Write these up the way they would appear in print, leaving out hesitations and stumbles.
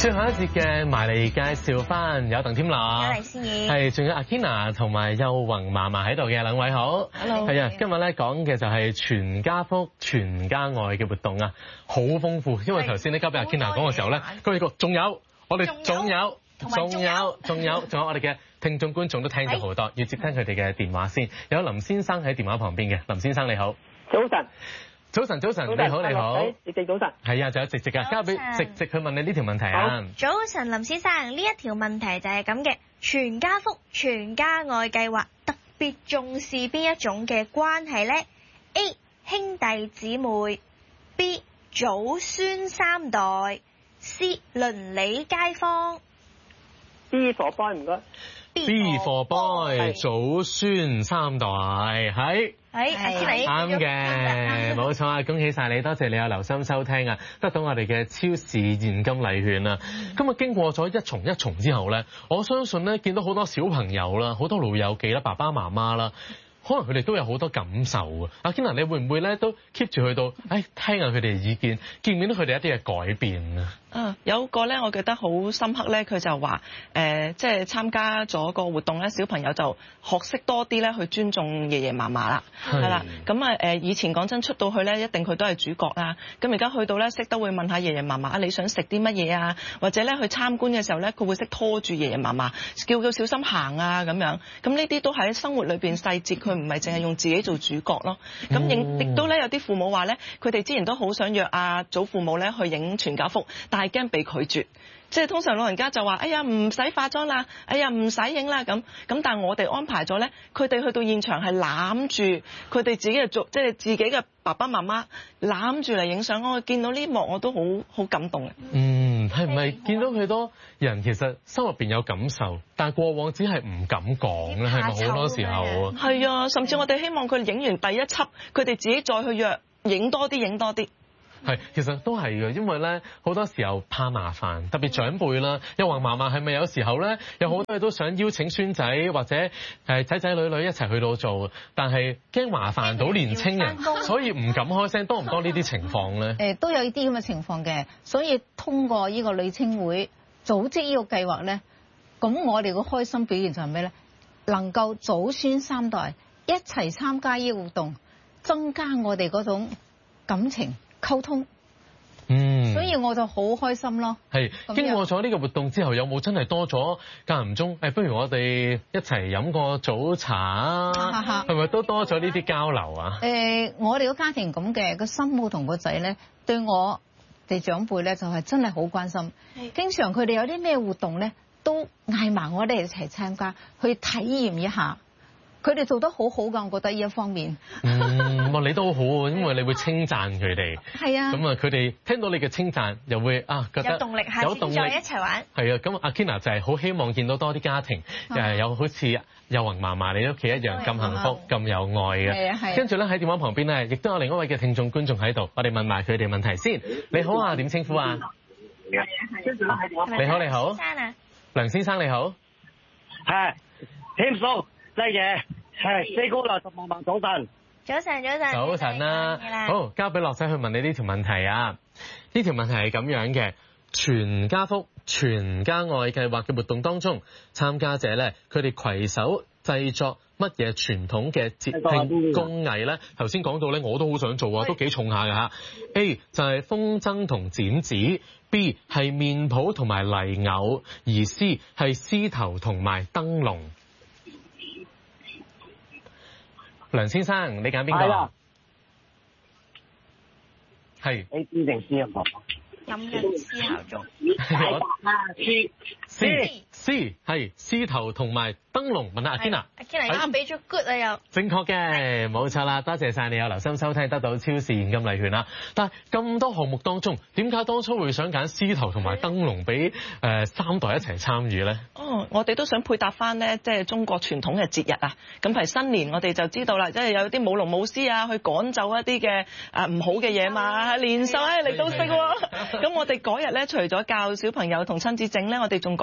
最後一節嘅埋嚟介紹翻有鄧添樂， 有黎思怡， 係仲有阿 Kina 同埋幼宏嫲嫲喺度嘅兩位好。 Hello， 係啊，今日咧講嘅就係全家福全家愛嘅活動啊，好豐富。因為頭先咧交俾阿 Kina 講嘅時候咧，佢哋仲有我哋仲有我哋嘅聽眾觀眾都聽咗好多，要接聽佢哋嘅電話先。有林先生喺電話旁邊嘅，林先生你好， 早晨。 早晨，你好，你好。 直直早晨。 係啊，仲有直直啊，交俾直直去問你呢條問題啊。 早晨，林先生，呢一條問題就係咁嘅，全家福全家愛計劃特別重視邊一種嘅關係呢？ A 兄弟姊妹 ，B 祖孫三代 ，C 鄰里街坊。 B for boy 唔該。 B for boy， 祖孫三代係啱嘅，冇錯啊！恭喜晒你，多謝你有留心收聽啊，得到我哋嘅超市現金禮券啊！今日經過咗一重一重之後咧，我相信咧見到好多小朋友啦，好多老友記啦，爸爸媽媽啦。可能佢哋都有好多感受啊！阿 Kina，你會唔會咧都 keep 住去到，聽下佢哋嘅意見，見唔見到佢哋一啲嘅改變啊？ 有個咧，我記得好深刻咧，佢就話即係參加咗個活動咧，小朋友就學識多啲咧去尊重爺爺嫲嫲啦，係啦。咁以前講真出到去咧，一定佢都係主角啦。咁而家去到咧，識得會問下爺爺嫲嫲你想食啲乜嘢啊？或者咧去參觀嘅時候咧，佢會識拖住爺爺嫲嫲，叫佢小心行啊咁樣。咁呢啲都喺生活裏邊細節，佢唔係淨係用自己做主角咯。咁亦都咧有啲父母話咧，佢哋之前都好想約祖父母咧去影全家福，但係驚被拒絕。即係通常老人家就話：哎呀唔使化妝啦，哎呀唔使影啦咁。但係我哋安排咗咧，佢哋去到現場係攬住佢哋自己嘅即係自己嘅爸爸媽媽攬住嚟影相。我見到呢幕我都好感動嘅。 係唔係見到佢多人其實心入邊有感受，但係過往只係唔敢講咧，係咪好多時候啊？ 係啊，甚至我哋希望佢影完第一輯，佢哋自己再去約影多啲。 係，其實都係嘅，因為咧好多時候怕麻煩，特別長輩啦。幼宏嫲嫲係咪有時候咧有好多嘢都想邀請孫仔或者仔仔女女一齊去到做，但係驚麻煩到年青人，所以唔敢開聲。多唔多呢啲情況咧？ 都有呢啲咁嘅情況嘅，所以通過呢個女青會組織呢個計劃咧，咁我哋個開心表現就係咩咧？能夠祖孫三代一齊參加呢個活動，增加我哋嗰種感情溝通，所以我就好開心咯。 係經過咗呢個活動之後，有冇真係多咗間唔中？不如我哋一齊飲個早茶啊？係咪都多咗呢啲交流啊？ 我哋個家庭咁嘅，個新抱同個仔咧，對我哋長輩咧就係真係好關心。經常佢哋有啲咩活動咧，都嗌埋我哋一齊參加，去體驗一下。佢哋做得好好㗎，我覺得呢一方面。 你都好，因為你會稱讚佢哋。係啊。咁啊，佢哋聽到你嘅稱讚，又會覺得有動力，下次再一齊玩。係啊，咁阿 Kina 就係好希望見到多啲家庭，有好似幼宏嫲嫲你屋企一樣咁幸福、咁有愛嘅。係。跟住咧喺電話旁邊咧，亦都有另一位嘅聽眾觀眾喺度，我哋問埋佢哋問題先。你好啊，點稱呼啊？你好。梁先生你好。 係。添數。犀嘢，係四高樓十萬早晨。 早晨啦，好，交俾樂仔去問你呢條問題啊。呢條問題係咁樣嘅，全家福全家愛計劃嘅活動當中，參加者咧，佢哋攜手製作乜嘢傳統嘅節慶工藝咧？頭先講到咧，我都好想做啊，都幾重下㗎嚇。A 就係風箏同剪紙，B 係面譜同埋泥偶，而 C 係獅頭同埋燈籠。梁先生，你揀邊個？係。A、B 定 C 啊？ 飲緊思考中。 C 係獅頭同埋燈籠。問下阿 Kina。 阿 Kina 啱俾咗 good 啊又。正確嘅，冇錯啦，多謝晒你有留心收聽，得到超市現金禮券啦。但係咁多項目當中，點解當初會想揀獅頭同埋燈籠俾三代一齊參與咧？ 我哋都想配搭翻咧，即係中國傳統嘅節日啊。咁譬如新年，我哋就知道啦，即係有啲舞龍舞獅啊，去趕走一啲嘅唔好嘅嘢嘛。年獸你都識喎。咁我哋嗰日咧，除咗教小朋友同親子整咧，我哋仲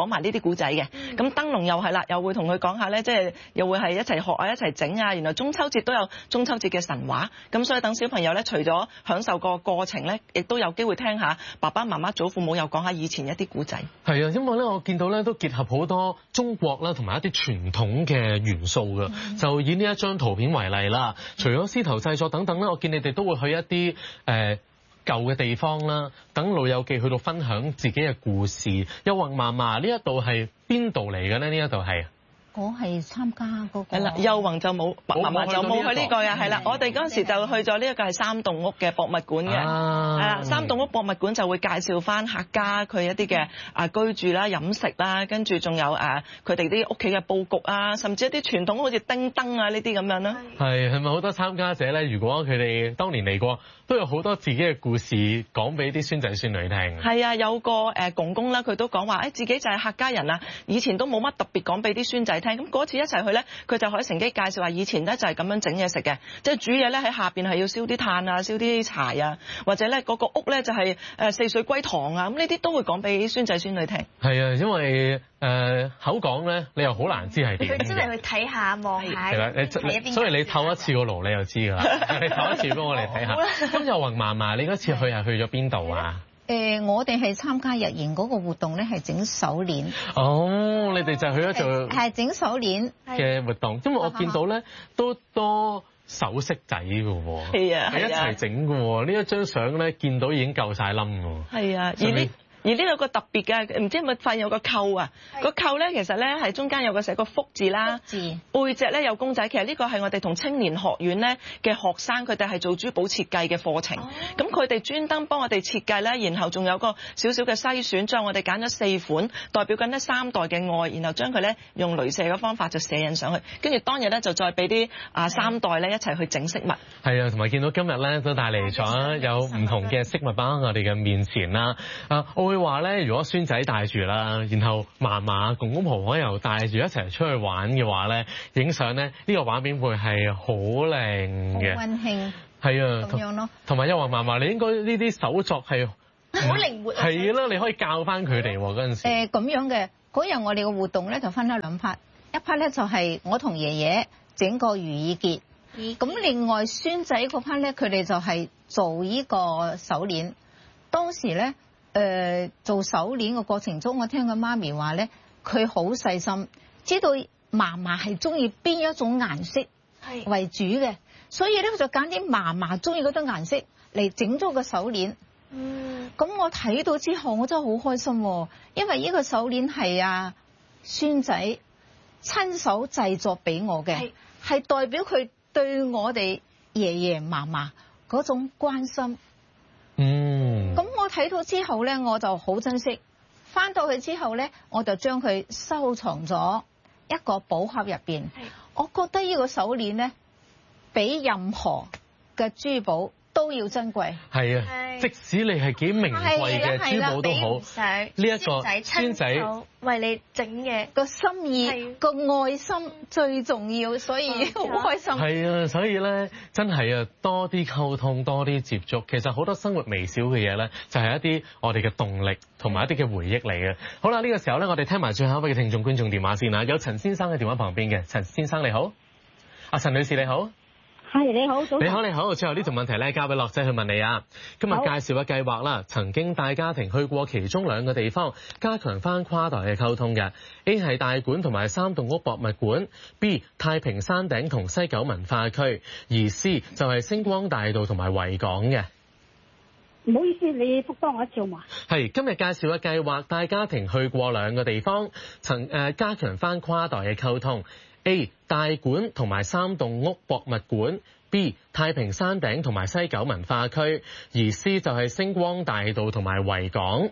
講埋呢啲古仔嘅。咁燈籠又係啦，又會同佢講下咧，即係又會係一齊學啊，一齊整啊。原來中秋節都有中秋節嘅神話，咁所以等小朋友咧，除咗享受個過程咧，亦都有機會聽下爸爸媽媽祖父母又講下以前一啲古仔。 係啊，因為咧我見到咧都結合好多中國啦同埋一啲傳統嘅元素㗎。就以呢一張圖片為例啦，除咗獅頭製作等等咧，我見你哋都會去一啲舊嘅地方啦，等老友記去到分享自己嘅故事。又話嫲嫲呢一度係邊度嚟嘅咧？呢一度係我係參加嗰個。 係啦，幼宏就冇，嫲嫲就冇去呢個嘅。係啦，我哋嗰陣時就去咗呢一個係三棟屋嘅博物館嘅。係啦，三棟屋博物館就會介紹翻客家佢一啲嘅居住啦、飲食啦，跟住仲有佢哋啲屋企嘅佈局啊，甚至一啲傳統好似叮燈啊呢啲咁樣啦。 係咪好多參加者咧？如果佢哋當年嚟過，都有好多自己嘅故事講俾啲孫仔孫女聽。 係啊，有個公公啦，佢都講話自己就係客家人啊，以前都冇乜特別講俾啲孫仔聽。咁嗰次一齊去咧，佢就可以乘機介紹話以前咧就係咁樣整嘢食嘅，即係煮嘢咧喺下邊係要燒啲炭啊、燒啲柴啊，或者咧嗰個屋咧就係四水歸堂啊，咁呢啲都會講俾孫仔孫女聽。 係啊，因為口講咧，你又好難知係點。 佢真係去睇下望下。係啦， 所以你透一次個爐，你就知㗎啦。你透一次俾我哋睇下。咁又宏嫲嫲，你嗰次係去咗邊度啊？ 我哋係參加日營嗰個活動咧，係整手鏈。 哦，你哋就去咗做係整手鏈嘅活動，因為我見到咧都多首飾仔㗎喎， 係啊， 係一齊整㗎喎。呢一張相咧見到已經夠晒冧喎。 係啊，而呢度有個特別嘅，唔知有冇發現有個扣啊？個扣咧其實咧係中間有個寫個福字啦，背脊咧有公仔。其實呢個係我哋同青年學院咧嘅學生，佢哋係做珠寶設計嘅課程。咁佢哋專登幫我哋設計咧，然後仲有個少少嘅篩選，將我哋揀咗4款，代表緊呢3代嘅愛，然後將佢咧用鐳射嘅方法就射印上去，跟住當日咧就再俾啲3代咧一齊去整飾物。係啊，同埋見到今日咧都帶嚟咗有唔同嘅飾物擺喺我哋嘅面前啦。會話咧，如果孫仔帶住啦，然後嫲嫲、公公婆婆又帶住一齊出去玩嘅話咧，影相咧呢個畫面會係好靚嘅， 好溫馨。 係啊， 咁樣咯。 同埋又話嫲嫲，你應該呢啲手作係好靈活。 係啦，你可以教翻佢哋嗰陣時。 咁樣嘅嗰日我哋嘅活動咧就分咗2 part，一 part 咧就係我同爺爺整個如意結，咁另外孫仔嗰 part 咧佢哋就係做呢個手鏈。當時咧。做手鏈嘅過程中，我聽佢媽咪話咧，佢好細心，知道嫲嫲係中意邊一種顏色為主嘅，所以咧佢就揀啲嫲嫲中意嗰種顏色嚟整咗個手鏈。咁我睇到之後，我真係好開心喎，因為呢個手鏈係孫仔親手製作俾我嘅，係代表佢對我哋爺爺嫲嫲嗰種關心。咁我睇到之後咧，我就好珍惜。翻到去之後咧，我就將佢收藏咗一個寶盒入邊。我覺得呢個手鏈咧，比任何嘅珠寶都要珍貴。係啊，即使你係幾名貴嘅珠寶都好，呢一個孫仔為你整嘅個心意、個愛心最重要，所以好開心。係啊，所以咧真係啊，多啲溝通，多啲接觸。其實好多生活微小嘅嘢咧，就係一啲我哋嘅動力同埋一啲嘅回憶嚟嘅。好啦，呢個時候咧，我哋聽埋最後一位嘅聽眾觀眾電話先啦。有陳先生喺電話旁邊嘅，陳先生你好，陳女士你好。 係你好， 你好你好，最後呢條問題咧，交俾樂仔去問你啊。今日介紹嘅計劃啦，曾經帶家庭去過其中2個地方，加強翻跨代嘅溝通嘅。A 係大館同埋三棟屋博物館 ，B 太平山頂同西九文化區，而 C 就係星光大道同埋維港嘅。 唔好意思，你復多我一次好嘛？係今日介紹嘅計劃，帶家庭去過2個地方，加強翻跨代嘅溝通。A 大館同埋三棟屋博物館 ，B 太平山頂同埋西九文化區，而 C 就係星光大道同埋維港。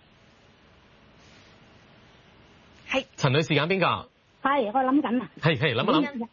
係陳女士揀邊個？ 係我諗緊啊。係諗一諗。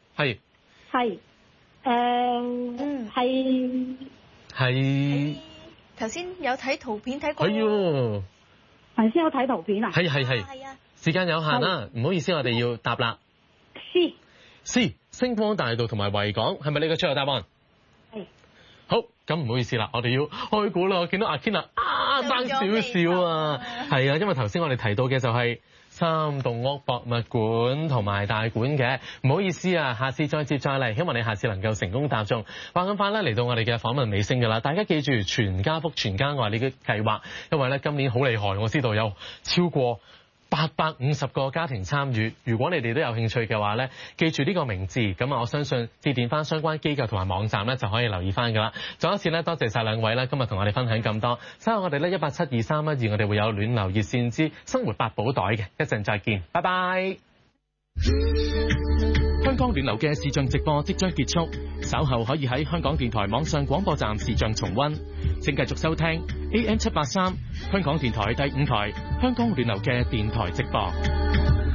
係。 頭先有睇圖片睇過。 頭先有睇圖片啊。 係。時間有限啦，唔好意思，我哋要答啦。C 星光大道同埋維港係咪你嘅最後答案？係。好，咁唔好意思啦，我哋要開估啦。我見到阿 Ken 爭少少啊，係啊，因為頭先我哋提到嘅就係 3動屋博物館同埋大館嘅。唔好意思啊，下次再接再厲，希望你下次能夠成功答中。話咁快咧嚟到我哋嘅訪問尾聲㗎啦，大家記住全家福全家愛呢個計劃，因為咧今年好厲害，我知道有超過850個家庭參與。如果你哋都有興趣嘅話咧，記住呢個名字，咁啊我相信致電翻相關機構同埋網站咧就可以留意翻㗎啦。再一次咧多謝晒兩位啦，今日同我哋分享咁多。稍後我哋咧1872312，我哋會有暖流熱線之生活百寶袋嘅，一陣再見，拜拜。 香港暖流嘅視像直播即將結束，稍後可以喺香港電台網上廣播站視像重溫。請繼續收聽 AM783 香港電台第5台香港暖流嘅電台直播。